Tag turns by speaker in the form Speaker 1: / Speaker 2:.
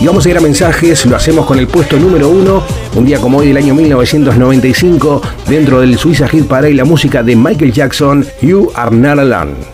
Speaker 1: Y vamos a ir a mensajes, lo hacemos con el puesto número 1, un día como hoy del año 1995, dentro del Suiza Hit Parade, la música de Michael Jackson, You Are Not Alone.